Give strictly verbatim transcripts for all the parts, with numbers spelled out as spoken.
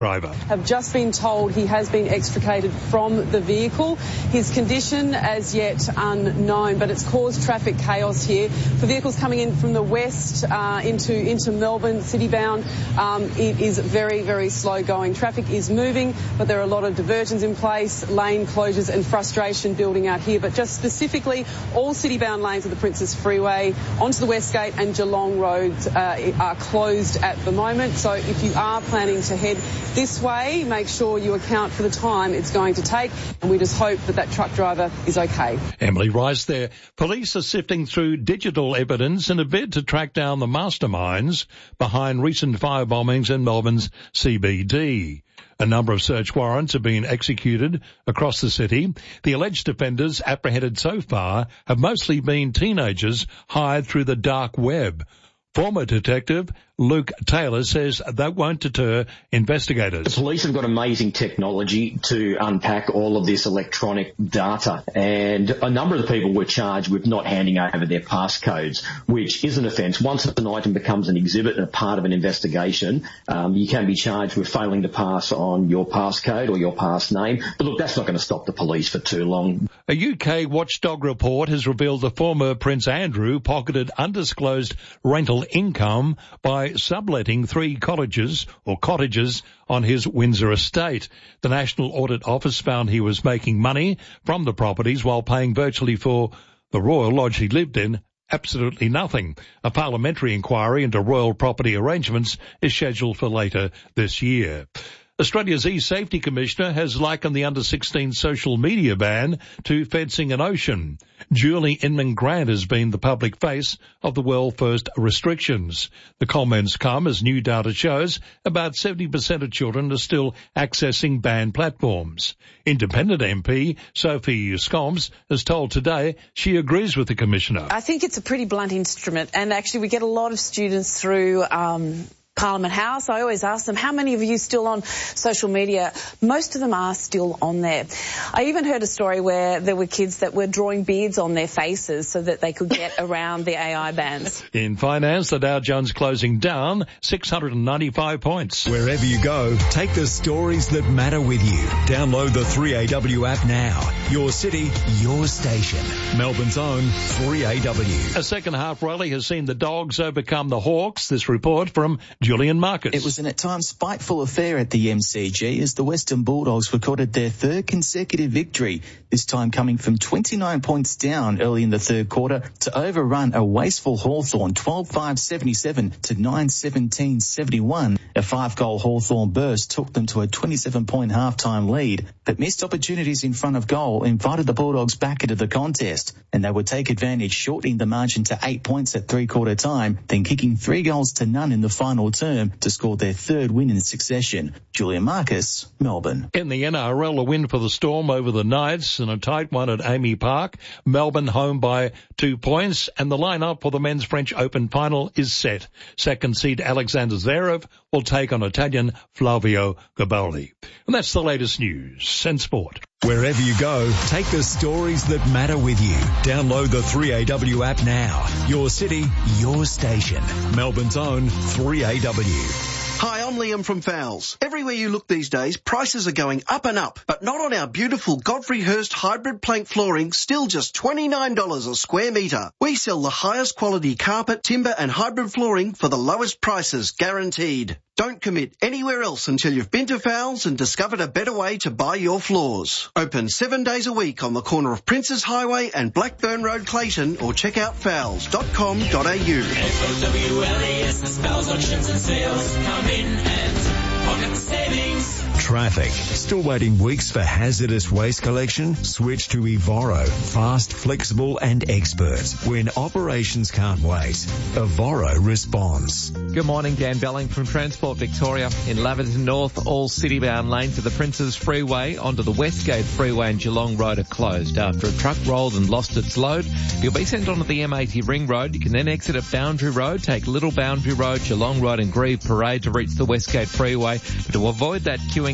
driver. Have just been told he has been extricated from the vehicle. His condition as yet unknown, but it's caused traffic chaos here. For vehicles coming in from the west uh, into into Melbourne, city-bound, um, it is very, very slow going. Traffic is moving, but there are a lot of diversions in place, lane closures and frustration building out here. But just specifically, all city-bound lanes of the Princes Freeway onto the West Gate and Geelong Road uh, are closed at the moment. So if you are planning to head this way, make sure you account for the time it's going to take, and we just hope that that truck driver is okay. Emily Rice there. Police are sifting through digital evidence in a bid to track down the masterminds behind recent fire bombings in Melbourne's C B D. A number of search warrants have been executed across the city. The alleged offenders apprehended so far have mostly been teenagers hired through the dark web. Former detective Luke Taylor says that won't deter investigators. The police have got amazing technology to unpack all of this electronic data, and a number of the people were charged with not handing over their passcodes, which is an offence. Once an item becomes an exhibit and a part of an investigation, um, you can be charged with failing to pass on your passcode or your pass name. But look, that's not going to stop the police for too long. A U K watchdog report has revealed the former Prince Andrew pocketed undisclosed rental income by subletting three cottages or cottages on his Windsor estate. The National Audit Office found he was making money from the properties while paying virtually for the royal lodge he lived in absolutely nothing. A parliamentary inquiry into royal property arrangements is scheduled for later this year. Australia's E-Safety Commissioner has likened the under sixteen social media ban to fencing an ocean. Julie Inman-Grant has been the public face of the world first restrictions. The comments come as new data shows about seventy percent of children are still accessing banned platforms. Independent M P Sophie Scoms has told Today she agrees with the Commissioner. I think it's a pretty blunt instrument, and actually we get a lot of students through um Parliament House. I always ask them, how many of you still on social media? Most of them are still on there. I even heard a story where there were kids that were drawing beards on their faces so that they could get around the A I bans. In finance, the Dow Jones closing down six hundred ninety-five points. Wherever you go, take the stories that matter with you. Download the three A W app now. Your city, your station. Melbourne's own three A W. A second half rally has seen the Dogs overcome the Hawks. This report from Julian Marcus. It was an at times spiteful affair at the M C G as the Western Bulldogs recorded their third consecutive victory, this time coming from twenty-nine points down early in the third quarter to overrun a wasteful Hawthorn twelve five seventy-seven to nine seventeen seventy-one. A five-goal Hawthorn burst took them to a twenty-seven point half-time lead, but missed opportunities in front of goal invited the Bulldogs back into the contest, and they would take advantage, shortening the margin to eight points at three-quarter time, then kicking three goals to none in the final term to score their third win in succession. Julian Marcus, Melbourne. In the N R L, a win for the Storm over the Knights and a tight one at Amy Park. Melbourne home by two points, and the lineup for the Men's French Open final is set. Second seed Alexander Zverev will take on Italian Flavio Gaboli. And that's the latest news and sport. Wherever you go, take the stories that matter with you. Download the three A W app now. Your city, your station. Melbourne's own three A W. Hi, I'm Liam from Fowles. Everywhere you look these days, prices are going up and up, but not on our beautiful Godfrey Hirst hybrid plank flooring, still just twenty-nine dollars a square metre. We sell the highest quality carpet, timber and hybrid flooring for the lowest prices, guaranteed. Don't commit anywhere else until you've been to Fowles and discovered a better way to buy your floors. Open seven days a week on the corner of Princes Highway and Blackburn Road, Clayton, or check out fowles dot com dot a u. F O W L E S, the Fowles Auctions and Sales. Come in and pocket savings. Traffic. Still waiting weeks for hazardous waste collection? Switch to Evoro. Fast, flexible and expert. When operations can't wait, Evoro responds. Good morning, Dan Belling from Transport Victoria. In Laverton North, all city-bound lanes of the Princes Freeway onto the Westgate Freeway and Geelong Road are closed. After a truck rolled and lost its load, you'll be sent onto the M eighty Ring Road. You can then exit at Boundary Road, take Little Boundary Road, Geelong Road and Grieve Parade to reach the Westgate Freeway. But to avoid that queuing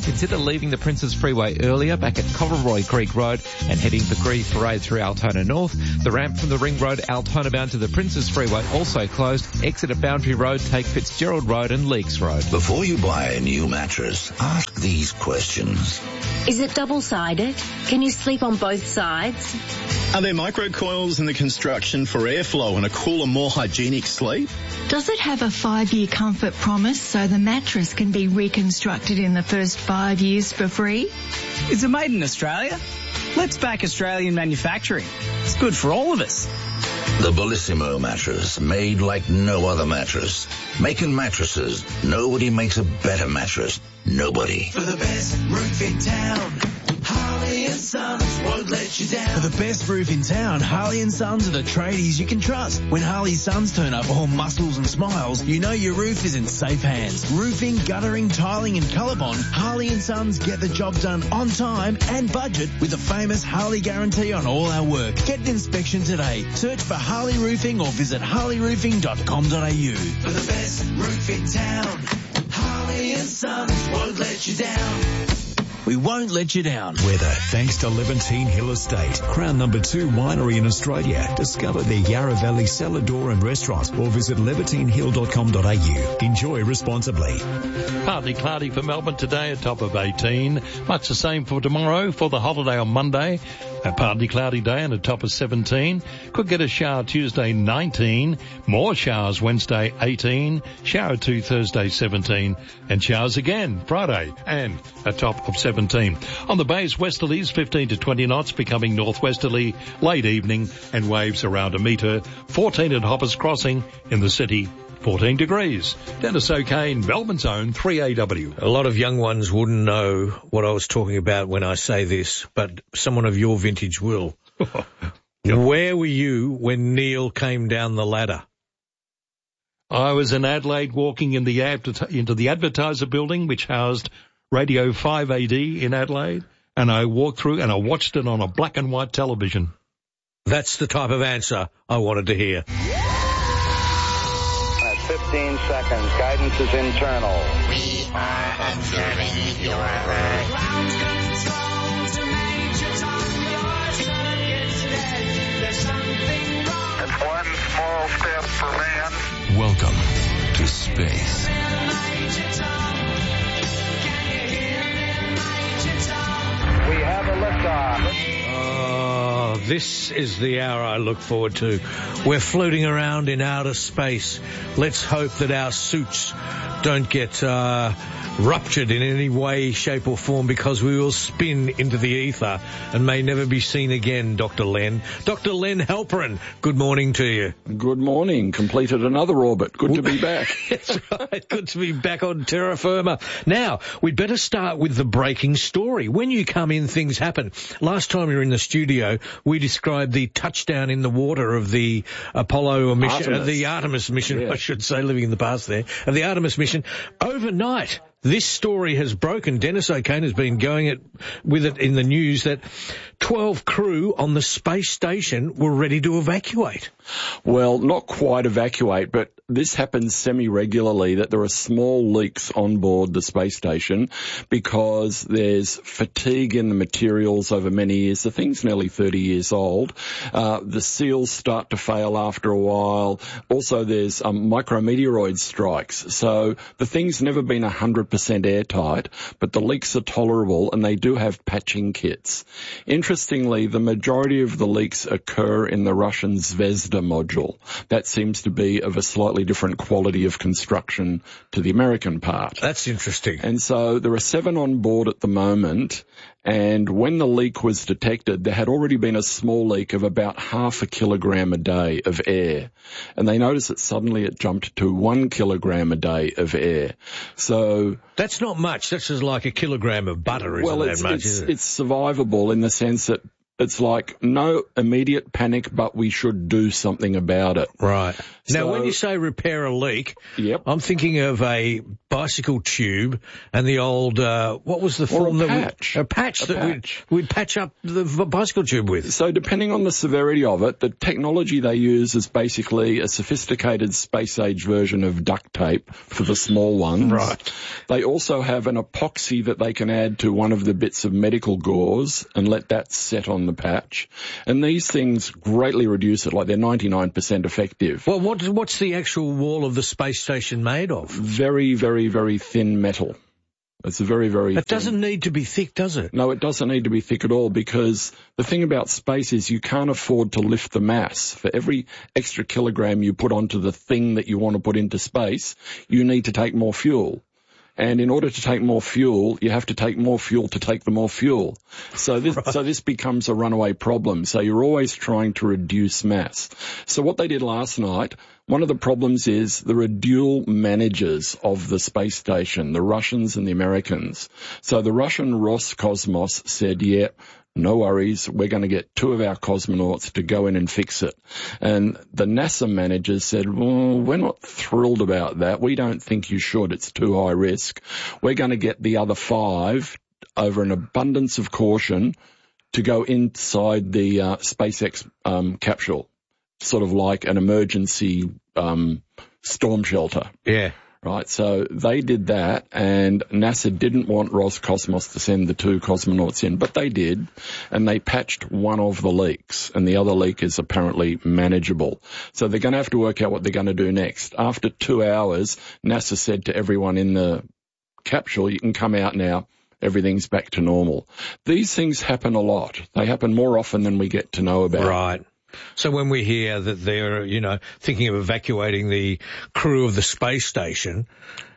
consider leaving the Princes Freeway earlier back at Coverroy Creek Road and heading for Grieve Parade through Altona North. The ramp from the Ring Road Altona bound to the Princes Freeway also closed. Exit at Boundary Road, take Fitzgerald Road and Leakes Road. Before you buy a new mattress, ask these questions. Is it double-sided? Can you sleep on both sides? Are there microcoils in the construction for airflow and a cooler, more hygienic sleep? Does it have a five-year comfort promise so the mattress can be reconstructed in the first five years for free? Is it made in Australia? Let's back Australian manufacturing. It's good for all of us. The Bellissimo mattress, made like no other mattress. Making mattresses, nobody makes a better mattress. Nobody. For the best roof in town, Harley and Sons won't let you down. For the best roof in town, Harley and Sons are the tradies you can trust. When Harley Sons turn up all muscles and smiles, you know your roof is in safe hands. Roofing, guttering, tiling and Colorbond, Harley and Sons get the job done on time and budget with the famous Harley guarantee on all our work. Get an inspection today. Search for Harley Roofing or visit harley roofing dot com dot a u. For the best roof in town, Harley and Sons won't let you down. We won't let you down. Weather, thanks to Levantine Hill Estate, Crown number two winery in Australia. Discover their Yarra Valley cellar door and restaurant or visit levantine hill dot com dot a u. Enjoy responsibly. Partly cloudy for Melbourne today, a top of eighteen. Much the same for tomorrow for the holiday on Monday. A partly cloudy day and a top of seventeen. Could get a shower Tuesday, nineteen. More showers Wednesday, eighteen. Shower two Thursday, seventeen. And showers again Friday and a top of seventeen. On the bays, westerlies fifteen to twenty knots, becoming northwesterly late evening and waves around a metre. fourteen at Hoppers Crossing in the city. fourteen degrees. Dennis O'Kane, Melbourne's own three A W. A lot of young ones wouldn't know what I was talking about when I say this, but someone of your vintage will. Yep. Where were you when Neil came down the ladder? I was in Adelaide walking in the adver- into the advertiser building, which housed Radio five A D in Adelaide, and I walked through and I watched it on a black and white television. That's the type of answer I wanted to hear. fifteen seconds. Guidance is internal. We are observing your Earth. Ground control to Major Tom. Your circuit's dead. There's something wrong. It's one small step for man. Welcome to space. Major Tom. Can you hear me, Major Tom? We have a liftoff. Oh, this is the hour I look forward to. We're floating around in outer space. Let's hope that our suits don't get uh, ruptured in any way, shape or form, because we will spin into the ether and may never be seen again, Doctor Len. Doctor Len Halperin, good morning to you. Good morning. Completed another orbit. Good to be back. That's right. Good to be back on terra firma. Now, we'd better start with the breaking story. When you come in, things happen. Last time we were in the studio, we described the touchdown in the water of the Apollo mission, uh, the Artemis mission, yeah. I should say, living in the past there, of the Artemis mission. Overnight, this story has broken. Dennis O'Kane has been going it with it in the news that twelve crew on the space station were ready to evacuate. Well, not quite evacuate, but this happens semi-regularly, that there are small leaks on board the space station because there's fatigue in the materials over many years. The thing's nearly thirty years old. Uh, the seals start to fail after a while. Also, there's um, micrometeoroid strikes. So the thing's never been one hundred percent airtight, but the leaks are tolerable and they do have patching kits. Interestingly, the majority of the leaks occur in the Russian Zvezda module. That seems to be of a slightly different quality of construction to the American part. That's interesting. And so there are seven on board at the moment, and when the leak was detected, there had already been a small leak of about half a kilogram a day of air. And they noticed that suddenly it jumped to one kilogram a day of air. So that's not much. That's just like a kilogram of butter, isn't well, that it's, much, it's, is it? It's survivable in the sense that It's like no immediate panic, but we should do something about it. Right. So, now, when you say repair a leak, yep. I'm thinking of a bicycle tube and the old, uh, what was the form? Or a that patch. We, a patch A that patch. We'd, we'd patch up the v- bicycle tube with. So depending on the severity of it, the technology they use is basically a sophisticated space-age version of duct tape for the small ones. Right. They also have an epoxy that they can add to one of the bits of medical gauze and let that set on the patch. And these things greatly reduce it, like they're ninety-nine percent effective. Well, what, what's the actual wall of the space station made of? Very, very, very thin metal. It's a very, very It thin. doesn't need to be thick, does it? No, it doesn't need to be thick at all, because the thing about space is you can't afford to lift the mass. For every extra kilogram you put onto the thing that you want to put into space, you need to take more fuel. And in order to take more fuel, you have to take more fuel to take the more fuel. So this, right. so this becomes a runaway problem. So you're always trying to reduce mass. So what they did last night, one of the problems is there are dual managers of the space station, the Russians and the Americans. So the Russian Roscosmos said, yeah, no worries, we're going to get two of our cosmonauts to go in and fix it. And the NASA managers said, well, we're not thrilled about that. We don't think you should. It's too high risk. We're going to get the other five, over an abundance of caution, to go inside the uh, SpaceX um, capsule, sort of like an emergency um, storm shelter. Yeah. Right, so they did that, and NASA didn't want Roscosmos to send the two cosmonauts in, but they did, and they patched one of the leaks, and the other leak is apparently manageable. So they're going to have to work out what they're going to do next. After two hours, NASA said to everyone in the capsule, you can come out now. Everything's back to normal. These things happen a lot. They happen more often than we get to know about. Right. So when we hear that they're, you know, thinking of evacuating the crew of the space station,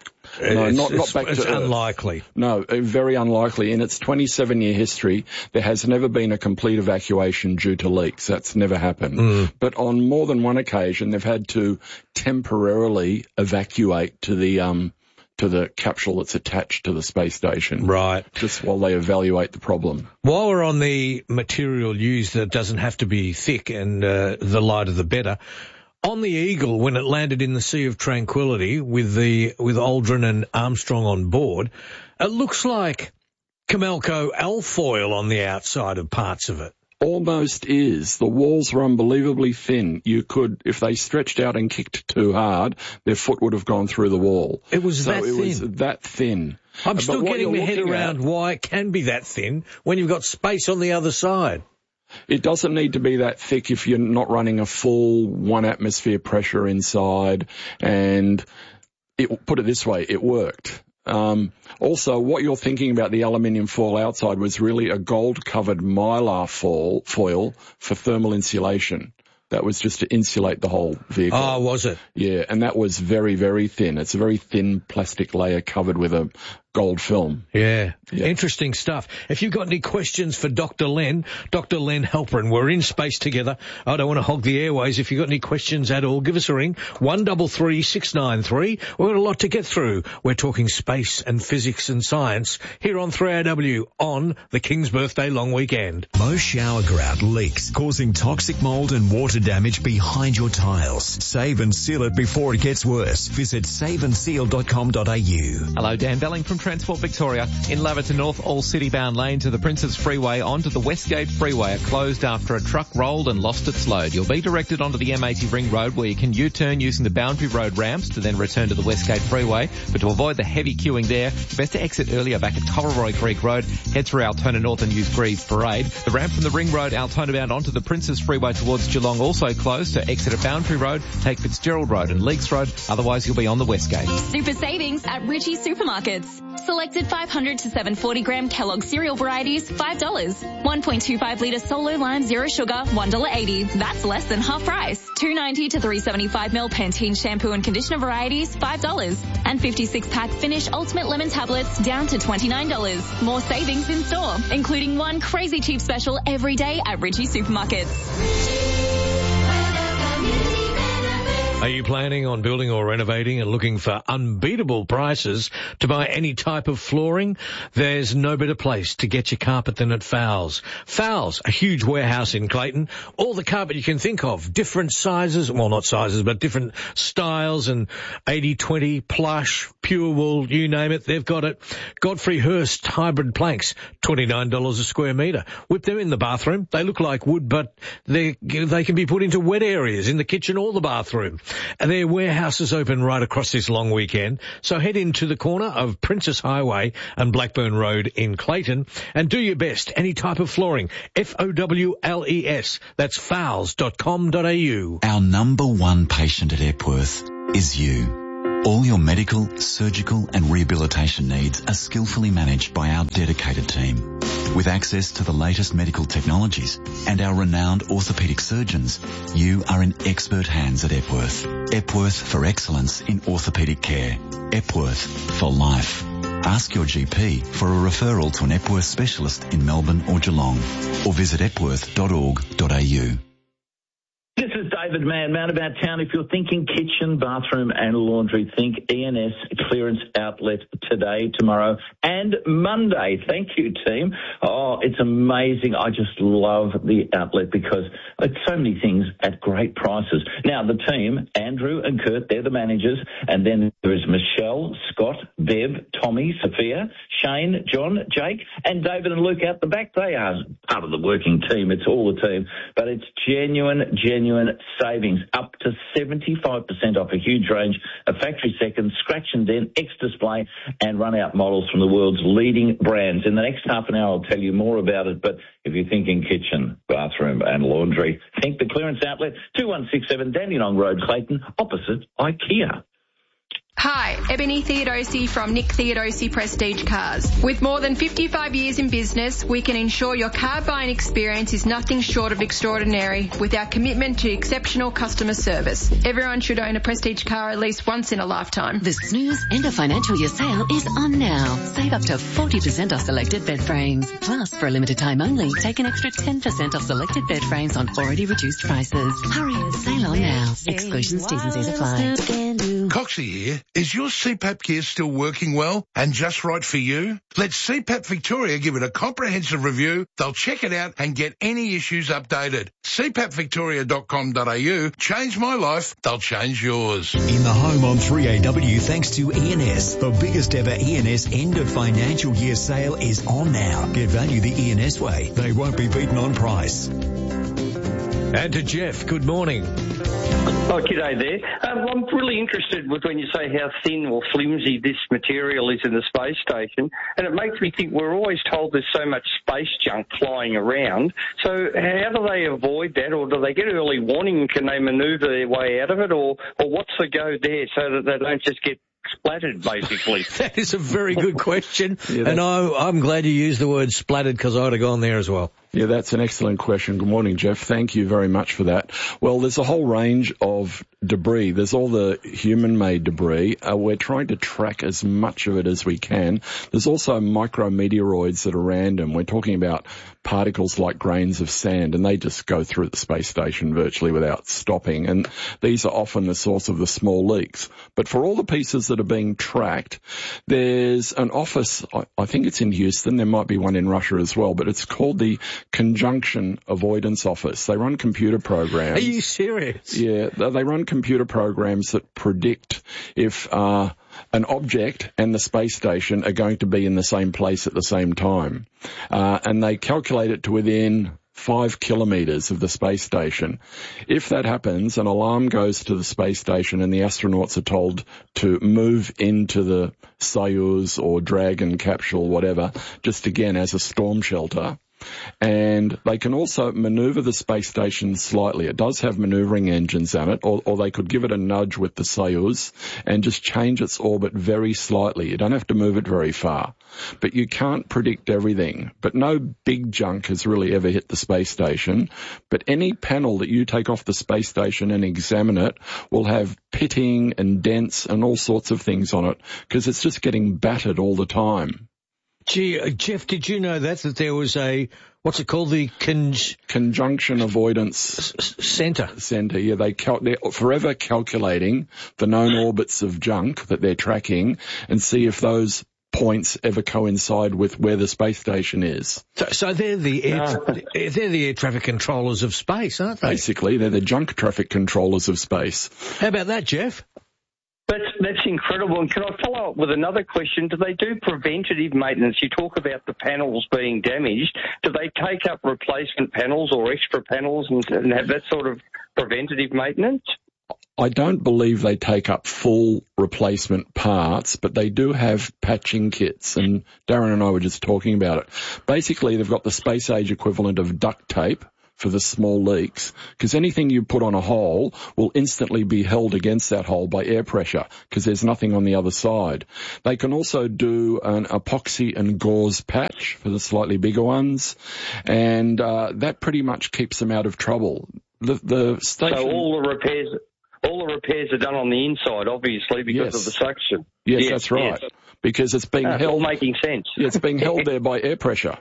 no, it's, not, not it's, back it's to unlikely. Earth. No, very unlikely. In its twenty-seven year history, there has never been a complete evacuation due to leaks. That's never happened. Mm. But on more than one occasion, they've had to temporarily evacuate to the um to the capsule that's attached to the space station. Right. Just while they evaluate the problem. While we're on the material used that doesn't have to be thick, and uh, the lighter the better, on the Eagle, when it landed in the Sea of Tranquility with the with Aldrin and Armstrong on board, it looks like Comelco alfoil on the outside of parts of it. Almost is. The walls were unbelievably thin. You could, if they stretched out and kicked too hard, their foot would have gone through the wall. It was so that it thin. was that thin. I'm But still what getting you're my head looking around at- why it can be that thin when you've got space on the other side. It doesn't need to be that thick if you're not running a full one atmosphere pressure inside. And it, put it this way, it worked. Um, also, what you're thinking about the aluminium foil outside was really a gold-covered mylar foil, foil for thermal insulation. That was just to insulate the whole vehicle. Oh, was it? Yeah, and that was very, very thin. It's a very thin plastic layer covered with a gold film. Yeah. Yeah. Interesting stuff. If you've got any questions for Doctor Len, Doctor Len Halperin, we're in space together. I don't want to hog the airways. If you've got any questions at all, give us a ring. one three three, six nine three. We've got a lot to get through. We're talking space and physics and science here on three A W on the King's Birthday long weekend. Most shower grout leaks, causing toxic mold and water damage behind your tiles. Save and seal it before it gets worse. Visit save and seal dot com dot a u. Hello, Dan Belling from Transport Victoria. In Laverton North, all city-bound lanes to the Princes Freeway onto the Westgate Freeway are closed after a truck rolled and lost its load. You'll be directed onto the M eighty Ring Road, where you can U-turn using the Boundary Road ramps to then return to the Westgate Freeway. But to avoid the heavy queuing there, best to exit earlier back at Coleroy Creek Road, head through Altona North and use Greaves Parade. The ramp from the Ring Road, Altona bound onto the Princes Freeway towards Geelong also closed, so exit at Boundary Road, take Fitzgerald Road and Leakes Road, otherwise you'll be on the Westgate. Super savings at Ritchie Supermarkets. Selected five hundred to seven hundred forty gram Kellogg cereal varieties, five dollars. one point two five litre Solo Lime Zero Sugar, one dollar eighty. That's less than half price. two ninety to three seventy-five ml Pantene shampoo and conditioner varieties, five dollars. And fifty-six pack Finish Ultimate Lemon tablets down to twenty-nine dollars. More savings in store, including one crazy cheap special every day at Ritchie Supermarkets. Are you planning on building or renovating and looking for unbeatable prices to buy any type of flooring? There's no better place to get your carpet than at Fowles. Fowles, a huge warehouse in Clayton. All the carpet you can think of, different sizes, well not sizes, but different styles, and eighty twenty, plush, pure wool, you name it, they've got it. Godfrey Hirst hybrid planks, twenty-nine dollars a square metre. Whip them in the bathroom. They look like wood, but they they can be put into wet areas in the kitchen or the bathroom. And their warehouse is open right across this long weekend. So head into the corner of Princess Highway and Blackburn Road in Clayton and do your best. Any type of flooring. F O W L E S. That's fowles dot com dot a u. Our number one patient at Epworth is you. All your medical, surgical and rehabilitation needs are skillfully managed by our dedicated team. With access to the latest medical technologies and our renowned orthopaedic surgeons, you are in expert hands at Epworth. Epworth for excellence in orthopaedic care. Epworth for life. Ask your G P for a referral to an Epworth specialist in Melbourne or Geelong, or visit epworth dot org dot a u. This is David Mann, Man About Town. If you're thinking kitchen, bathroom and laundry, think E N S Clearance Outlet today, tomorrow and Monday. Thank you, team. Oh, it's amazing. I just love the outlet because it's so many things at great prices. Now, the team, Andrew and Kurt, they're the managers. And then there is Michelle, Scott, Bev, Tommy, Sophia, Shane, John, Jake and David and Luke out the back. They are part of the working team. It's all the team. But it's genuine, genuine savings, up to seventy-five percent off a huge range of factory seconds, scratch and dent, X-Display and run-out models from the world's leading brands. In the next half an hour, I'll tell you more about it, but if you're thinking kitchen, bathroom and laundry, think the Clearance Outlet, two one six seven Dandenong Road, Clayton, opposite IKEA. Hi, Ebony Theodosi from Nick Theodosi Prestige Cars. With more than fifty-five years in business, we can ensure your car buying experience is nothing short of extraordinary with our commitment to exceptional customer service. Everyone should own a Prestige car at least once in a lifetime. The Snooze End of Financial Year sale is on now. Save up to forty percent off selected bed frames. Plus, for a limited time only, take an extra ten percent off selected bed frames on already reduced prices. Hurry, sale on now. Exclusions, T's and C's apply. Coxie here. Is your C PAP gear still working well and just right for you? Let C PAP Victoria give it a comprehensive review. They'll check it out and get any issues updated. c pap victoria dot com dot a u. Change my life, they'll change yours. In the home on three A W, thanks to E N S. The biggest ever E N S end of financial year sale is on now. Get value the E N S way. They won't be beaten on price. And to Jeff, good morning. Oh, g'day there. Um, I'm really interested with when you say how thin or flimsy this material is in the space station, and it makes me think we're always told there's so much space junk flying around. So how do they avoid that, or do they get early warning? Can they manoeuvre their way out of it, or, or what's the go there so that they don't just get splattered, basically? That is a very good question, yeah, and I, I'm glad you used the word splattered because I'd have gone there as well. Yeah, that's an excellent question. Good morning, Jeff. Thank you very much for that. Well, there's a whole range of debris. There's all the human-made debris. Uh, we're trying to track as much of it as we can. There's also micrometeoroids that are random. We're talking about particles like grains of sand, and they just go through the space station virtually without stopping. And these are often the source of the small leaks. But for all the pieces that are being tracked, there's an office, I, I think it's in Houston. There might be one in Russia as well, but it's called the Conjunction Avoidance Office. They run computer programs. Are you serious? Yeah, they run computer programs that predict if uh, an object and the space station are going to be in the same place at the same time. Uh, and they calculate it to within five kilometres of the space station. If that happens, an alarm goes to the space station and the astronauts are told to move into the Soyuz or Dragon capsule, whatever, just again as a storm shelter. And they can also maneuver the space station slightly. It does have maneuvering engines on it, or, or they could give it a nudge with the Soyuz and just change its orbit very slightly. You don't have to move it very far. But you can't predict everything. But no big junk has really ever hit the space station. But any panel that you take off the space station and examine it will have pitting and dents and all sorts of things on it because it's just getting battered all the time. Gee, uh, Jeff, did you know that, that there was a, what's it called, the con- Conjunction Avoidance S- Centre? Centre, yeah. They cal- they're forever calculating the known orbits of junk that they're tracking and see if those points ever coincide with where the space station is. So, so they're the air, tra- they're the air traffic controllers of space, aren't they? Basically, they're the junk traffic controllers of space. How about that, Jeff? That's, that's incredible. And can I follow up with another question? Do they do preventative maintenance? You talk about the panels being damaged. Do they take up replacement panels or extra panels and, and have that sort of preventative maintenance? I don't believe they take up full replacement parts, but they do have patching kits, and Darren and I were just talking about it. Basically, they've got the space age equivalent of duct tape for the small leaks, because anything you put on a hole will instantly be held against that hole by air pressure, because there's nothing on the other side. They can also do an epoxy and gauze patch for the slightly bigger ones, and uh, that pretty much keeps them out of trouble. The, the station... So all the repairs... All the repairs are done on the inside, obviously, because Yes. of the suction. Yes, yes that's right. Yes. Because it's being Ah, it's held... all making sense. Yeah, it's being held there by air pressure.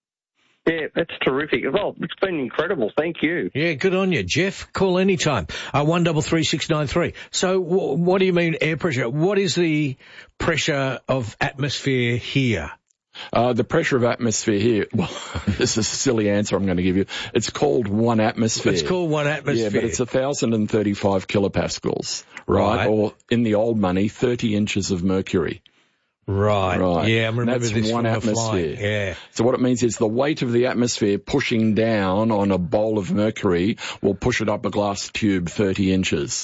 Yeah, that's terrific. Well, it's been incredible. Thank you. Yeah, good on you, Jeff. Call anytime. Uh, one double three six nine three. So, w- what do you mean air pressure? What is the pressure of atmosphere here? Uh, the pressure of atmosphere here, well, this is a silly answer I'm going to give you. It's called one atmosphere. It's called one atmosphere. Yeah, but it's one thousand thirty-five kilopascals, right? Right. Or in the old money, thirty inches of mercury. Right. Right. Yeah, I remember That's this one from the atmosphere. flight. Yeah. So what it means is the weight of the atmosphere pushing down on a bowl of mercury will push it up a glass tube thirty inches.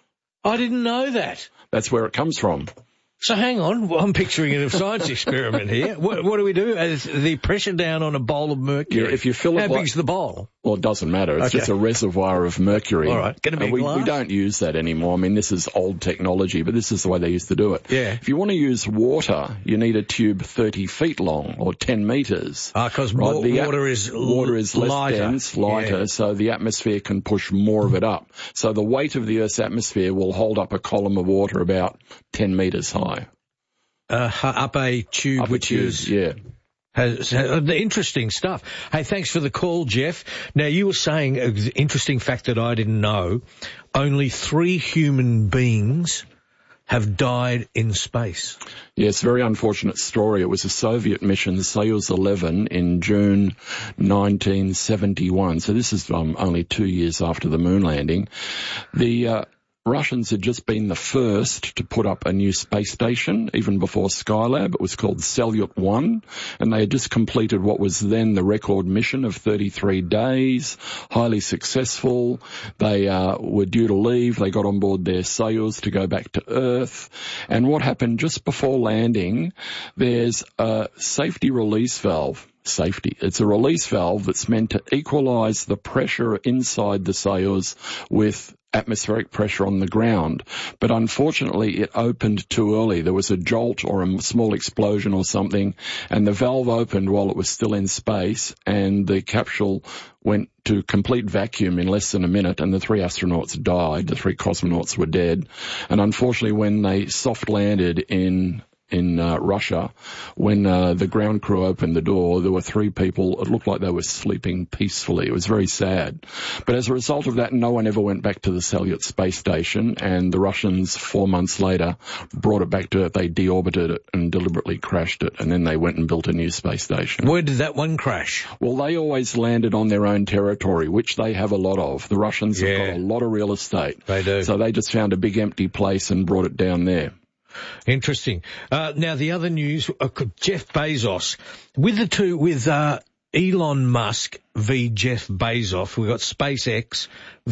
I didn't know that. That's where it comes from. So hang on, well, I'm picturing a science experiment here. What, what do we do? Is the pressure down on a bowl of mercury? Yeah, if you fill it How like- big's the bowl? Well, it doesn't matter. It's Okay. just a reservoir of mercury. All right. Gonna be And a we, glass? we don't use that anymore. I mean, this is old technology, but this is the way they used to do it. Yeah. If you want to use water, you need a tube thirty feet long or ten metres. Ah, because Right, the at- water is l- water is less lighter. dense, lighter, Yeah. so the atmosphere can push more of it up. So the weight of the Earth's atmosphere will hold up a column of water about ten metres high. Uh, up a tube, Up a which tube, is yeah. has, has the interesting stuff. Hey, thanks for the call, Jeff. Now you were saying an interesting fact that I didn't know: only three human beings have died in space. Yes, very unfortunate story. It was a Soviet mission, Soyuz eleven, in June nineteen seventy-one. So this is um, only two years after the moon landing. The uh, Russians had just been the first to put up a new space station, even before Skylab. It was called Salyut one, and they had just completed what was then the record mission of thirty-three days, highly successful. They uh, were due to leave. They got on board their Soyuz to go back to Earth. And what happened just before landing, there's a safety release valve. Safety. It's a release valve that's meant to equalize the pressure inside the Soyuz with atmospheric pressure on the ground. But unfortunately, it opened too early. There was a jolt or a small explosion or something, and the valve opened while it was still in space, and the capsule went to complete vacuum in less than a minute, and the three astronauts died. The three cosmonauts were dead. And unfortunately, when they soft landed in in uh, Russia, when uh, the ground crew opened the door, there were three people. It looked like they were sleeping peacefully. It was very sad. But as a result of that, no one ever went back to the Salyut space station, and the Russians, four months later, brought it back to Earth. They deorbited it and deliberately crashed it, and then they went and built a new space station. Where did that one crash? Well, they always landed on their own territory, which they have a lot of. The Russians Yeah. have got a lot of real estate. They do. So they just found a big empty place and brought it down there. Interesting. Uh, now the other news, uh, Jeff Bezos, with the two, with, uh, Elon Musk v Jeff Bezos, we've got SpaceX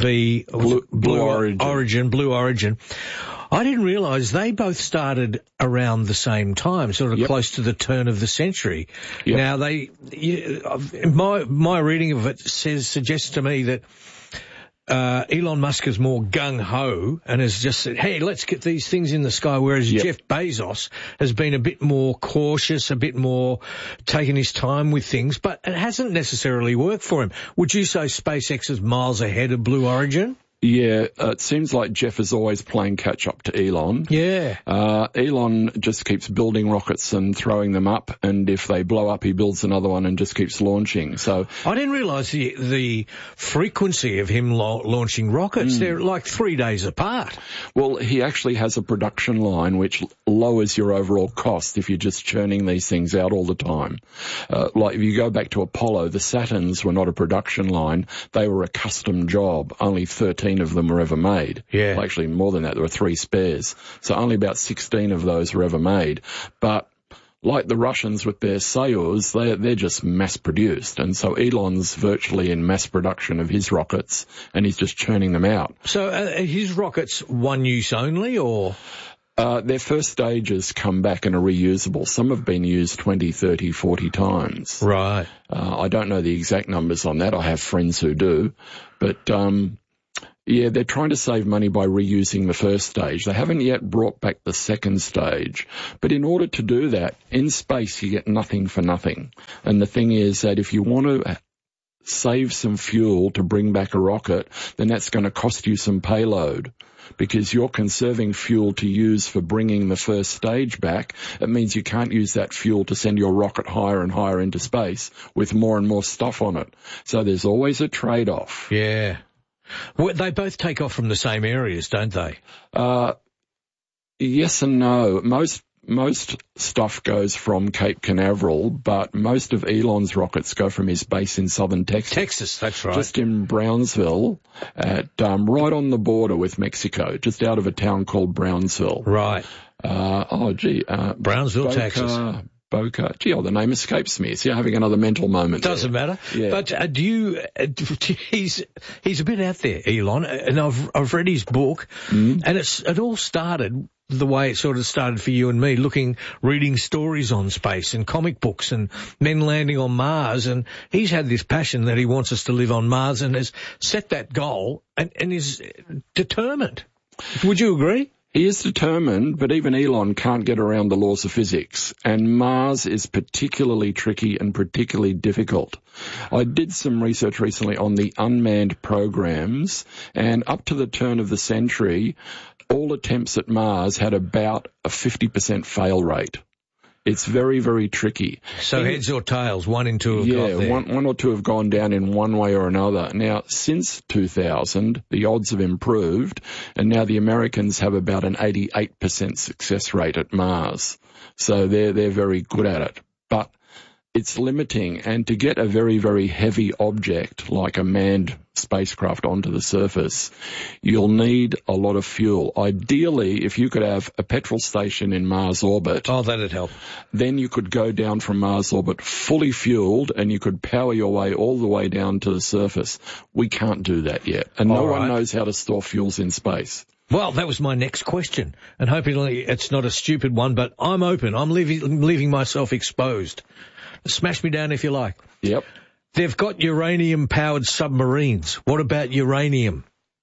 v Blue, Blue Origin. Origin, Blue Origin. I didn't realise they both started around the same time, sort of Yep. close to the turn of the century. Yep. Now they, you, my, my reading of it says, suggests to me that Uh, Elon Musk is more gung-ho and has just said, hey, let's get these things in the sky, whereas Yep. Jeff Bezos has been a bit more cautious, a bit more taking his time with things, but it hasn't necessarily worked for him. Would you say SpaceX is miles ahead of Blue Origin? Yeah, uh, it seems like Jeff is always playing catch-up to Elon. Yeah. Uh, Elon just keeps building rockets and throwing them up, and if they blow up, he builds another one and just keeps launching. So I didn't realise the the frequency of him la- launching rockets. Mm. They're like three days apart. Well, he actually has a production line which lowers your overall cost if you're just churning these things out all the time. Uh, like if you go back to Apollo, the Saturns were not a production line. They were a custom job. Only thirteen of them were ever made. Yeah. Well, actually, more than that. There were three spares. So only about sixteen of those were ever made. But like the Russians with their Soyuz, they're, they're just mass-produced. And so Elon's virtually in mass production of his rockets, and he's just churning them out. So uh, his rockets one use only, or...? Uh, their first stages come back and are reusable. Some have been used twenty, thirty, forty times. Right. Uh, I don't know the exact numbers on that. I have friends who do. But, um, yeah, they're trying to save money by reusing the first stage. They haven't yet brought back the second stage. But in order to do that, in space you get nothing for nothing. And the thing is that if you want to save some fuel to bring back a rocket, then that's going to cost you some payload. Because you're conserving fuel to use for bringing the first stage back. It means you can't use that fuel to send your rocket higher and higher into space with more and more stuff on it. So there's always a trade-off. Yeah. Well, they both take off from the same areas, don't they? Uh, yes and no. Most Most stuff goes from Cape Canaveral, but most of Elon's rockets go from his base in southern Texas. Texas, that's right. Just in Brownsville, at um, right on the border with Mexico, just out of a town called Brownsville. Right. Uh, oh, gee. Uh, Brownsville, Boca, Texas. Boca. Gee, oh, the name escapes me. So you're having another mental moment. Doesn't there. matter. Yeah. But uh, do you? Uh, he's he's a bit out there, Elon, and I've I've read his book, mm. and it's it all started the way it sort of started for you and me, looking, reading stories on space and comic books and men landing on Mars. And he's had this passion that he wants us to live on Mars and has set that goal and, and is determined. Would you agree? He is determined, but even Elon can't get around the laws of physics, and Mars is particularly tricky and particularly difficult. I did some research recently on the unmanned programs, and up to the turn of the century, all attempts at Mars had about a fifty percent fail rate. It's very, very tricky. So in, heads or tails, one in two have yeah, got there. one, one or two have gone down in one way or another. Now, since two thousand, the odds have improved, and now the Americans have about an eighty-eight percent success rate at Mars. So they're, they're very good at it. But it's limiting, and to get a very, very heavy object like a manned spacecraft onto the surface, you'll need a lot of fuel. Ideally, if you could have a petrol station in Mars orbit... Oh, that'd help. Then you could go down from Mars orbit fully fueled, and you could power your way all the way down to the surface. We can't do that yet, and no right. one knows how to store fuels in space. Well, that was my next question, and hopefully it's not a stupid one, but I'm open. I'm leaving, leaving myself exposed. Smash me down if you like. Yep. They've got uranium-powered submarines. What about uranium?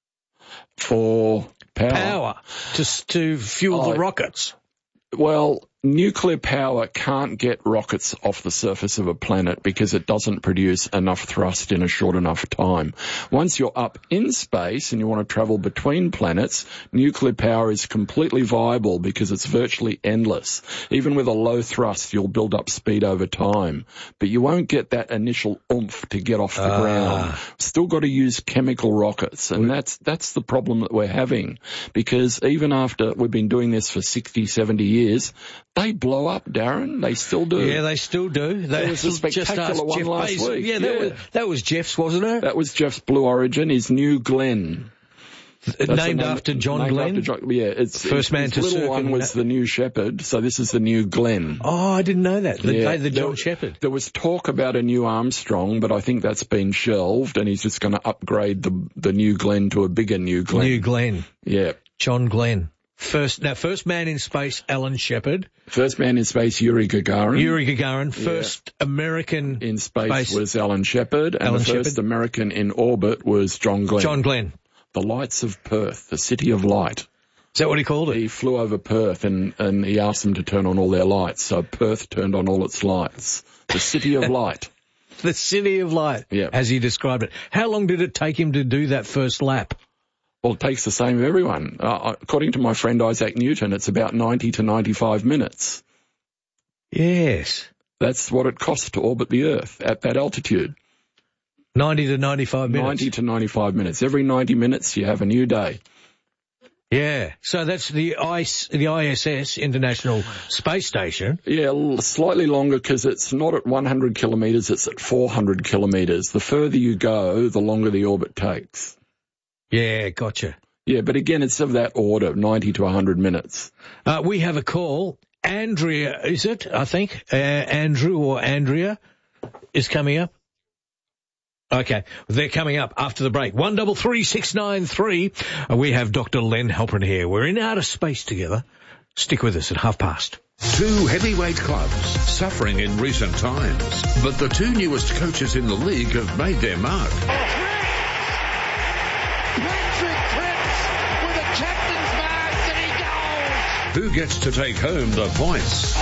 For power? Power. To, to fuel oh, the rockets. Well, nuclear power can't get rockets off the surface of a planet because it doesn't produce enough thrust in a short enough time. Once you're up in space and you want to travel between planets, nuclear power is completely viable because it's virtually endless. Even with a low thrust, you'll build up speed over time, but you won't get that initial oomph to get off the Ah. ground. Still got to use chemical rockets, and that's that's the problem that we're having, because even after we've been doing this for sixty, seventy years, they blow up, Darren. They still do. Yeah, they still do. They There was a spectacular one Jeff last Bezos. week. Yeah, that, Yeah. Was, that was Jeff's, wasn't it? That was Jeff's Blue Origin, his New Glenn. That's Named the name- after John named Glenn? after John, yeah, it's First it's, man his to little circum- one was the New Shepherd, so this is the New Glenn. Oh, I didn't know that. The, Yeah, they, the John there- Shepherd. There was talk about a new Armstrong, but I think that's been shelved, and he's just going to upgrade the the New Glenn to a bigger New Glenn. New Glenn. Yeah. John Glenn. First, now, first man in space, Alan Shepard. First man in space, Yuri Gagarin. Yuri Gagarin. First American in space, space was Alan Shepard, and Alan the first Shepard. American in orbit was John Glenn. John Glenn. The lights of Perth, the city of light. Is that what he called it? He flew over Perth and, and he asked them to turn on all their lights, so Perth turned on all its lights. The city of light. The city of light, Yeah. as he described it. How long did it take him to do that first lap? Well, it takes the same of everyone. Uh, according to my friend Isaac Newton, it's about ninety to ninety-five minutes. Yes. That's what it costs to orbit the Earth at that altitude. ninety to ninety-five minutes? ninety to ninety-five minutes. Every ninety minutes you have a new day. Yeah, so that's the I S, the I S S, International Space Station. Yeah, slightly longer because it's not at one hundred kilometres, it's at four hundred kilometres. The further you go, the longer the orbit takes. Yeah, gotcha. Yeah, but again, it's of that order, ninety to one hundred minutes. Uh, we have a call. Andrea, is it, I think? Uh, Andrew or Andrea is coming up. Okay, they're coming up after the break. One double three six nine three. Uh, we have Doctor Len Halperin here. We're in outer space together. Stick with us at half past. Two heavyweight clubs suffering in recent times, but the two newest coaches in the league have made their mark. Patrick Cripps with a captain's mark, and he goes. Who gets to take home the points?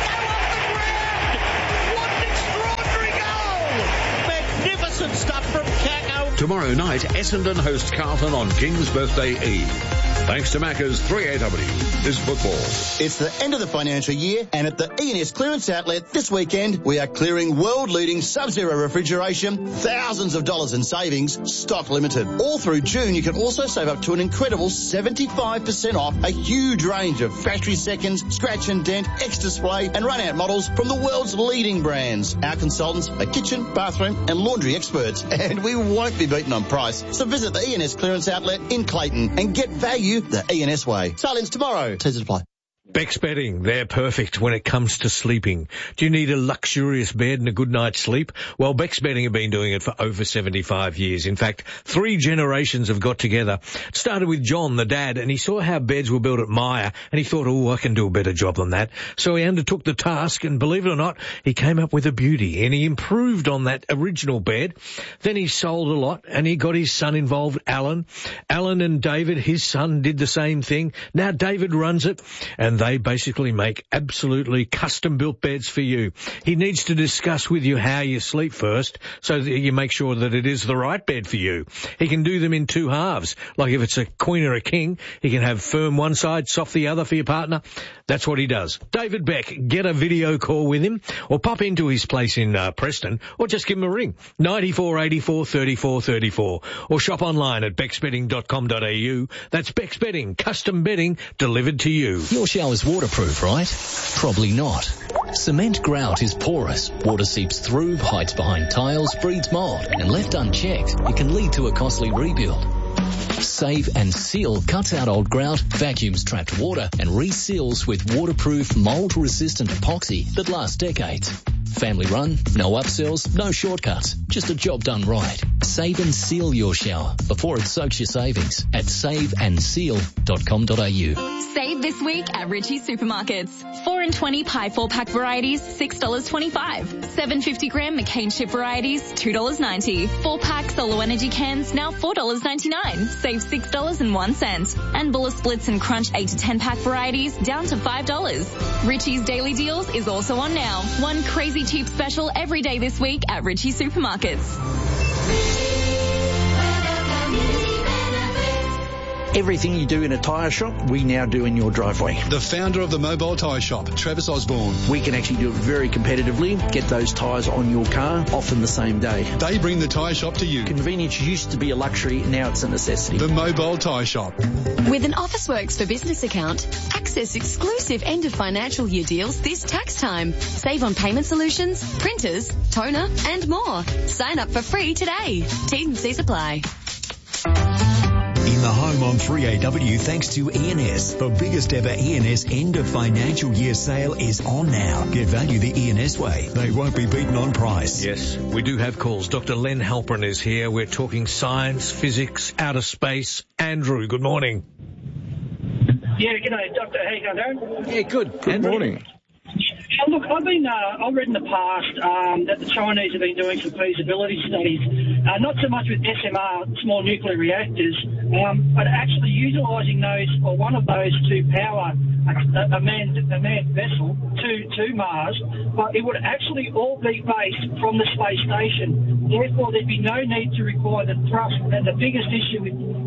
Stuff from Kako. Tomorrow night, Essendon host Carlton on King's Birthday Eve. Thanks to Macca's three A W is football. It's the end of the financial year, and at the E and S Clearance Outlet this weekend, we are clearing world-leading Sub-Zero refrigeration, thousands of dollars in savings, stock limited. All through June, you can also save up to an incredible seventy-five percent off a huge range of factory seconds, scratch and dent, X-Display and run-out models from the world's leading brands. Our consultants are kitchen, bathroom and laundry experts, and we won't be beaten on price. So visit the E and S Clearance Outlet in Clayton and get value the E and S way. Sale-ins tomorrow. Teasers apply. Bex Bedding, they're perfect when it comes to sleeping. Do you need a luxurious bed and a good night's sleep? Well, Bex Bedding have been doing it for over seventy-five years. In fact, three generations have got together. It started with John, the dad, and he saw how beds were built at Myer, and he thought, oh, I can do a better job than that. So he undertook the task, and believe it or not, he came up with a beauty, and he improved on that original bed. Then he sold a lot, and he got his son involved, Alan. Alan and David, his son, did the same thing. Now David runs it, and they basically make absolutely custom-built beds for you. He needs to discuss with you how you sleep first so that you make sure that it is the right bed for you. He can do them in two halves. Like if it's a queen or a king, he can have firm one side, soft the other for your partner. That's what he does. David Beck, get a video call with him or pop into his place in uh, Preston or just give him a ring. nine four eight four, three four three four or shop online at bex bedding dot com dot a u. That's Bex Bedding, custom bedding delivered to you. Your shower's waterproof, right? Probably not. Cement grout is porous. Water seeps through, hides behind tiles, breeds mold, and left unchecked, it can lead to a costly rebuild. Save and Seal cuts out old grout, vacuums trapped water, and reseals with waterproof, mold-resistant epoxy that lasts decades. Family run, no upsells, no shortcuts, just a job done right. Save and seal your shower before it soaks your savings at save and seal dot com dot a u. Save this week at Ritchie Supermarkets. four and twenty pie four-pack varieties, six dollars twenty-five. seven fifty gram McCain chip varieties, two dollars ninety. four-pack Solo Energy cans, now four dollars ninety-nine. Save six dollars and one cent. And Buller Splits and Crunch eight to ten pack varieties, down to five dollars. Ritchie's Daily Deals is also on now. One crazy cheap special every day this week at Ritchie Supermarkets. Everything you do in a tyre shop, we now do in your driveway. The founder of the Mobile Tyre Shop, Travis Osborne. We can actually do it very competitively, get those tyres on your car, often the same day. They bring the tyre shop to you. Convenience used to be a luxury, now it's a necessity. The Mobile Tyre Shop. With an Officeworks for Business account, access exclusive end of financial year deals this tax time. Save on payment solutions, printers, toner, and more. Sign up for free today. T's and C's apply. In the home on three A W, thanks to E and S. The biggest ever E and S end of financial year sale is on now. Get value the E and S way. They won't be beaten on price. Yes, we do have calls. Doctor Len Halperin is here. We're talking science, physics, outer space. Andrew, good morning. Yeah, g'day, Doctor. How you going, Darren? Yeah, good. Good Andrew? morning. Oh, look, I've been, uh, I've read in the past um, that the Chinese have been doing some feasibility studies, uh, not so much with S M R, small nuclear reactors, um, but actually utilising those, or one of those, to power a, a, manned, a manned vessel to, to Mars, but it would actually all be based from the space station. Therefore, there'd be no need to require the thrust, and the biggest issue with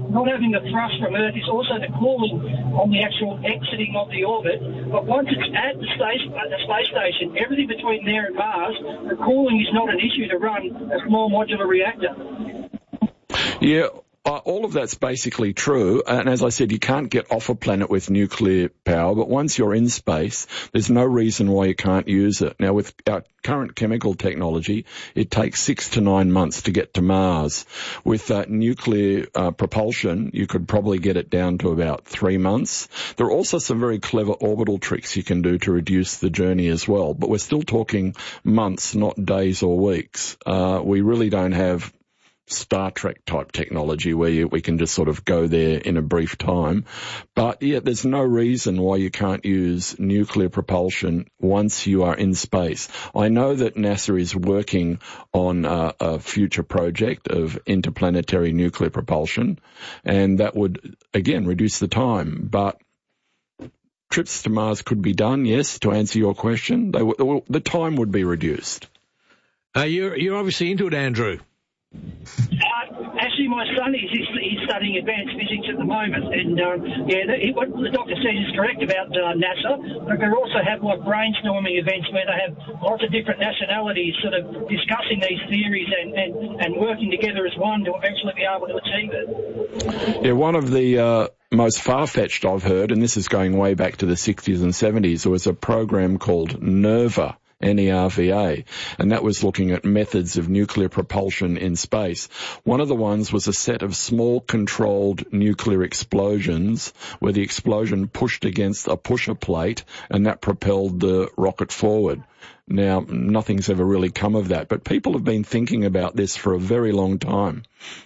not having the thrust from Earth is also the cooling on the actual exiting of the orbit. But once it's at the space, at the space station, everything between there and Mars, the cooling is not an issue to run a small modular reactor. Yeah. Uh, all of that's basically true, and as I said, you can't get off a planet with nuclear power, but once you're in space, there's no reason why you can't use it. Now, with our current chemical technology, it takes six to nine months to get to Mars. With uh, nuclear uh, propulsion, you could probably get it down to about three months. There are also some very clever orbital tricks you can do to reduce the journey as well, but we're still talking months, not days or weeks. Uh, we really don't have Star Trek type technology where you, we can just sort of go there in a brief time. But yeah, there's no reason why you can't use nuclear propulsion once you are in space. I know that NASA is working on a, a future project of interplanetary nuclear propulsion, and that would, again, reduce the time. But trips to Mars could be done, yes, to answer your question. They w- the time would be reduced. Uh, you're, you're obviously into it, Andrew. Uh, actually, my son is he's, he's studying advanced physics at the moment, and um, yeah, the, what the doctor says is correct about uh, NASA. But they also have like brainstorming events where they have lots of different nationalities sort of discussing these theories and, and, and working together as one to eventually be able to achieve it. Yeah, one of the uh, most far-fetched I've heard, and this is going way back to the sixties and seventies, there was a program called NERVA. N E R V A, and that was looking at methods of nuclear propulsion in space. One of the ones was a set of small controlled nuclear explosions where the explosion pushed against a pusher plate and that propelled the rocket forward. Now, nothing's ever really come of that, but people have been thinking about this for a very long time.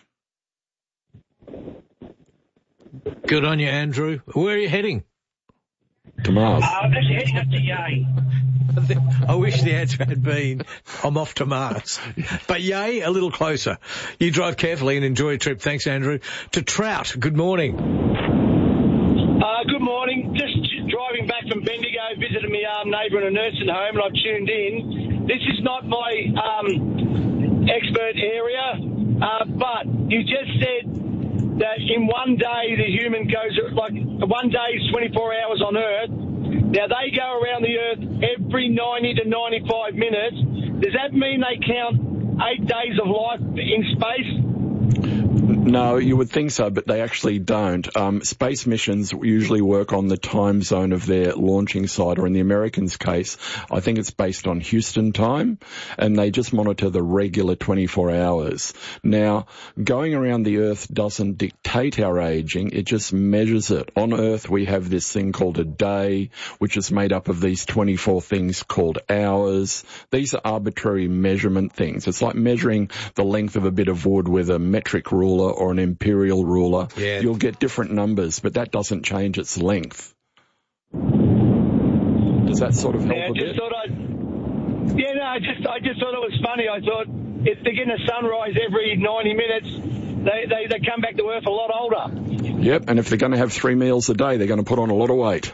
Good on you, Andrew. Where are you heading? To Mars. Uh, I'm actually heading up to Yay. I wish the answer had been, I'm off to Mars. But yay, a little closer. You drive carefully and enjoy your trip. Thanks, Andrew. To Trout, good morning. Uh, good morning. Just driving back from Bendigo, visiting my um, neighbour in a nursing home, and I've tuned in. This is not my um, expert area, uh, but you just said that in one day the human goes, like, one day is twenty-four hours on Earth. Now, they go around the Earth every ninety to ninety-five minutes. Does that mean they count eight days of life in space? No, you would think so, but they actually don't. Um, space missions usually work on the time zone of their launching site, or in the Americans' case, I think it's based on Houston time, and they just monitor the regular twenty-four hours. Now, going around the Earth doesn't dictate our aging, it just measures it. On Earth, we have this thing called a day, which is made up of these twenty-four things called hours. These are arbitrary measurement things. It's like measuring the length of a bit of wood with a metric ruler or an imperial ruler. Yeah. You'll get different numbers, but that doesn't change its length. Does that sort of help yeah, a just bit? Thought I'd, yeah, no, I just, I just thought it was funny. I thought if they're getting a sunrise every ninety minutes, they, they, they come back to Earth a lot older. Yep, and if they're going to have three meals a day, they're going to put on a lot of weight.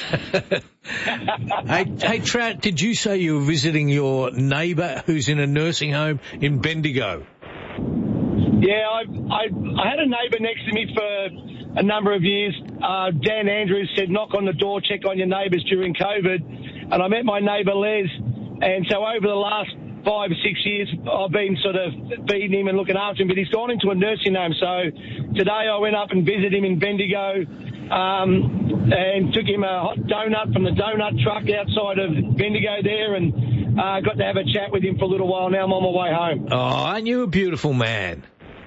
hey, hey, Trout, did you say you were visiting your neighbour who's in a nursing home in Bendigo? Yeah, I, I, I had a neighbour next to me for a number of years. Uh, Dan Andrews said, knock on the door, check on your neighbours during COVID. And I met my neighbour Les. And so over the last five or six years, I've been sort of feeding him and looking after him. But he's gone into a nursing home. So today I went up and visited him in Bendigo um, and took him a hot donut from the donut truck outside of Bendigo there, and uh, got to have a chat with him for a little while. Now I'm on my way home. Oh, aren't you a beautiful man?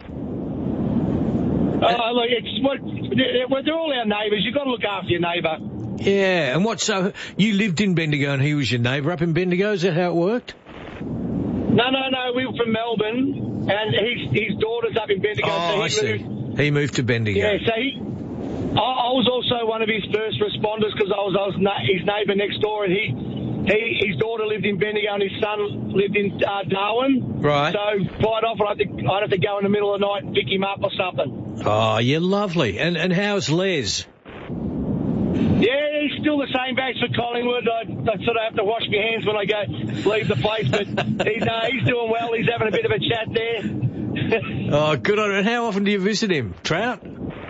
Oh, look, it's what, they're, they're all our neighbours. You've got to look after your neighbour. Yeah, and what, so you lived in Bendigo and he was your neighbour up in Bendigo? Is that how it worked? No, no, no, we were from Melbourne, and his, his daughter's up in Bendigo. Oh, so he I see. Moved, he moved to Bendigo. Yeah, so he, I, I was also one of his first responders because I was, I was na- his neighbour next door, and he, he, his daughter lived in Bendigo and his son lived in uh, Darwin. Right. So quite often I'd have, to, I'd have to go in the middle of the night and pick him up or something. Oh, you're lovely. And and how's Les? Yeah, he's still the same batch for Collingwood. I, I sort of have to wash my hands when I go leave the place, but he's, uh, he's doing well. He's having a bit of a chat there. Oh, good on him. And how often do you visit him, Trout?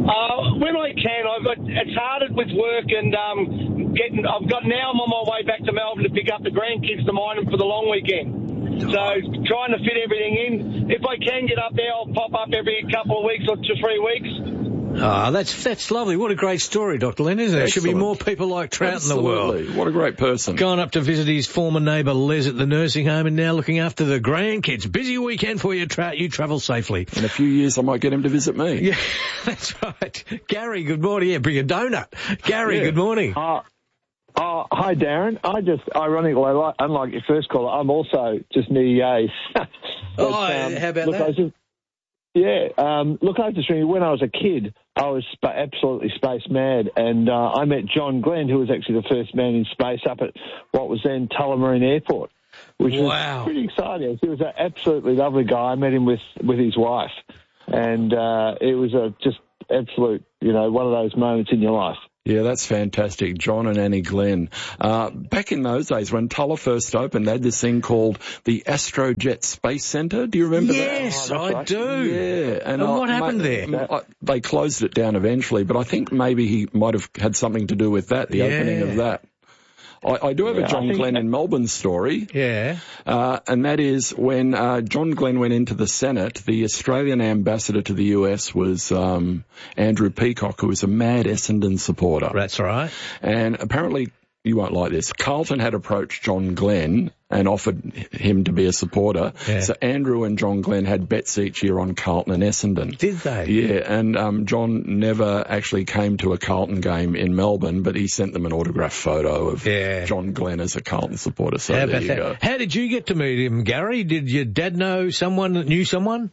Uh, when I can, I've got, it's harder with work and um, getting. I've got now. I'm on my way back to Melbourne to pick up the grandkids to mine them for the long weekend. So trying to fit everything in. If I can get up there, I'll pop up every couple of weeks or two, three weeks. Ah, that's that's lovely. What a great story, Doctor Len, isn't it? There should be more people like Trout Absolutely. in the world. What a great person. Gone up to visit his former neighbour Les at the nursing home and now looking after the grandkids. Busy weekend for you, Trout. You travel safely. In a few years, I might get him to visit me. Yeah, that's right. Gary, good morning. Yeah, bring a donut. Gary, Yeah. good morning. Uh, uh, hi, Darren. I just, ironically, like, unlike your first caller, I'm also just near Yates. But, oh, how about look, that? I was just, yeah, um, look, I just remember when I was a kid, I was sp- absolutely space mad, and uh, I met John Glenn, who was actually the first man in space up at what was then Tullamarine Airport, which Wow. was pretty exciting. He was an absolutely lovely guy. I met him with, with his wife, and uh, it was a just absolute, you know, one of those moments in your life. Yeah, that's fantastic. John and Annie Glenn. Uh, back in those days when Tulla first opened, they had this thing called the Astrojet Space Centre. Do you remember yes, that? I right. do. Yeah. And what happened ma- there? ma- They closed it down eventually, but I think maybe he might have had something to do with that, the Yeah. opening of that. I, I do have Yeah, a I John think Glenn that- in Melbourne story. Yeah. Uh, and that is when uh, John Glenn went into the Senate, the Australian ambassador to the U S was um, Andrew Peacock, who was a mad Essendon supporter. That's right. And apparently, you won't like this, Carlton had approached John Glenn and offered him to be a supporter. Yeah. So Andrew and John Glenn had bets each year on Carlton and Essendon. Did they? Yeah, and um, John never actually came to a Carlton game in Melbourne, but he sent them an autographed photo of Yeah. John Glenn as a Carlton supporter. So How there about you that? go. How did you get to meet him, Gary? Did your dad know someone that knew someone?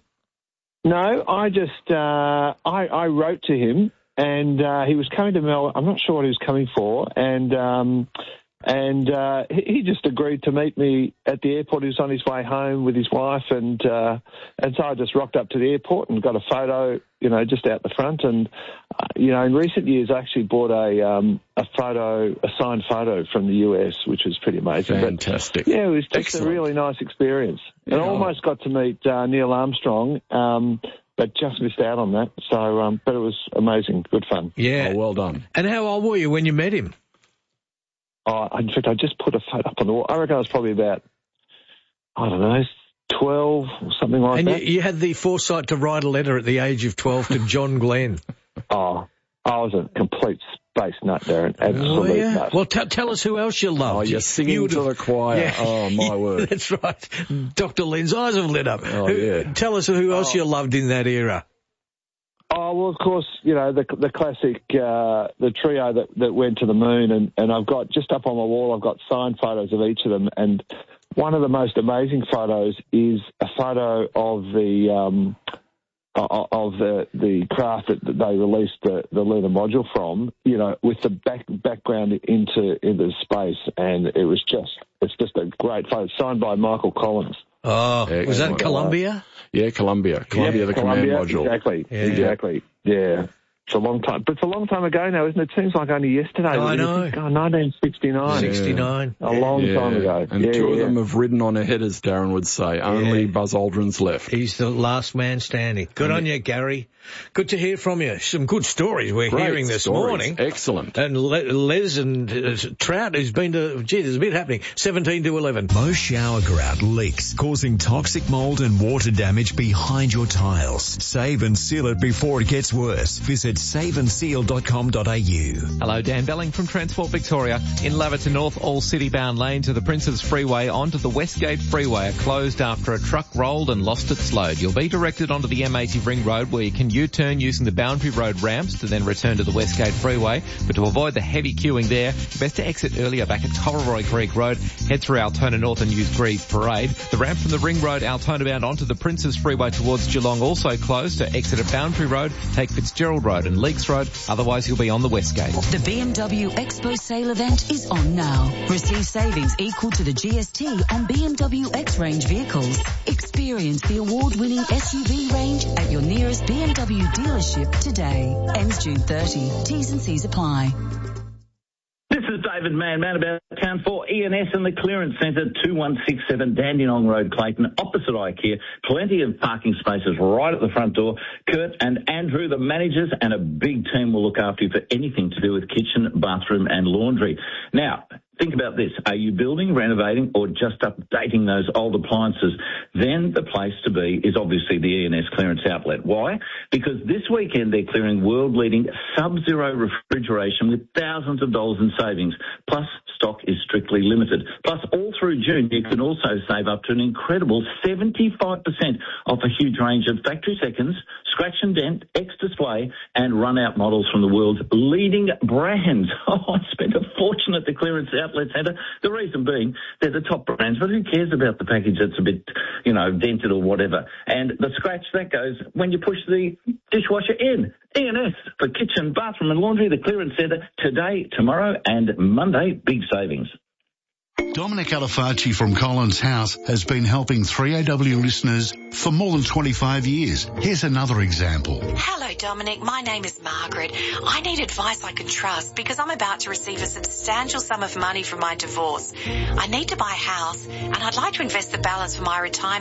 No, I just, uh, I, I wrote to him, and uh, he was coming to Melbourne. I'm not sure what he was coming for, and um, and uh, he, he just agreed to meet me at the airport. He was on his way home with his wife, and uh, and so I just rocked up to the airport and got a photo, you know, just out the front. And uh, you know, in recent years, I actually bought a um, a photo, a signed photo from the U S, which was pretty amazing. Fantastic. But, yeah, it was just Excellent. a really nice experience. Yeah. And I almost got to meet uh, Neil Armstrong. Um, But just missed out on that. So, um, but it was amazing, good fun. Yeah. Oh, well done. And how old were you when you met him? Oh, in fact, I just put a photo up on the wall. I reckon I was probably about, I don't know, twelve or something like And you, that. you had the foresight to write a letter at the age of twelve to John Glenn. Oh, I was a complete space nut, Darren. Absolute Oh, yeah? nut. Well, t- tell us who else you loved. Oh, you're singing You to would've- the choir. Yeah. Oh, my word. That's right. Doctor Len's eyes have lit up. Oh, Who- yeah. Tell us who else you loved in that era. Oh, well, of course, you know, the the classic, uh, the trio that, that went to the moon, and, and I've got, just up on my wall, I've got signed photos of each of them, and one of the most amazing photos is a photo of the, um, o- of the, the craft that that they released the, the lunar module from, you know, with the back, background into, into space, and it was just, it's just a great photo, signed by Michael Collins. Oh, Yeah, was that excellent. Columbia? Yeah, Columbia. Columbia, Yeah, the Columbia, command module. Exactly, Yeah. exactly. Yeah. It's a long time. But it's a long time ago now, isn't it? It seems like only yesterday. I when you know. think, Oh, nineteen sixty-nine. sixty-nine. A long Yeah. time ago. And yeah, two of yeah. them have ridden on ahead, as Darren would say. Only Buzz Aldrin's left. He's the last man standing. Good on you, Gary. Good to hear from you. Some good stories we're Great hearing this stories. morning. Excellent. And Le- Les and uh, Trout, who's been to, gee, there's a bit happening. seventeen to eleven. Most shower grout leaks, causing toxic mold and water damage behind your tiles. Save and seal it before it gets worse. Visit save and seal dot com dot a u. Hello, Dan Belling from Transport Victoria. In Laverton North, all city-bound lanes of the Princes Freeway onto the Westgate Freeway are closed after a truck rolled and lost its load. You'll be directed onto the M eighty Ring Road where you can U-turn using the Boundary Road ramps to then return to the Westgate Freeway. But to avoid the heavy queuing there, best to exit earlier back at Coleroy Creek Road. Head through Altona North and use Greaves Parade. The ramp from the Ring Road Altona bound onto the Princes Freeway towards Geelong also closed. To exit at Boundary Road, take Fitzgerald Road and Leakes Road. Otherwise, you'll be on the Westgate. The B M W Expo sale event is on now. Receive savings equal to the G S T on B M W X-Range vehicles. Experience the award-winning S U V range at your nearest B M W dealership today. Ends June thirtieth. T's and C's apply. This is David Mann, man about town for E N S and the Clearance Centre, two one six seven Dandenong Road, Clayton, opposite IKEA. Plenty of parking spaces right at the front door. Kurt and Andrew, the managers, and a big team will look after you for anything to do with kitchen, bathroom and laundry. Now, think about this. Are you building, renovating, or just updating those old appliances? Then the place to be is obviously the E N S Clearance Outlet. Why? Because this weekend they're clearing world-leading Sub-Zero refrigeration with thousands of dollars in savings. Plus, stock is strictly limited. Plus, all through June, you can also save up to an incredible seventy-five percent off a huge range of factory seconds, scratch and dent, X-Display, and run-out models from the world's leading brands. Oh, I spent a fortune at the Clearance Outlet Centre. The reason being, they're the top brands, but who cares about the package that's a bit, you know, dented or whatever? And the scratch, that goes when you push the dishwasher in. E N S for kitchen, bathroom and laundry, the Clearance Centre, today, tomorrow and Monday, big savings. Dominic Alifacci from Collins House has been helping three A W listeners for more than twenty-five years. Here's another example. Hello, Dominic. My name is Margaret. I need advice I can trust because I'm about to receive a substantial sum of money from my divorce. I need to buy a house and I'd like to invest the balance for my retirement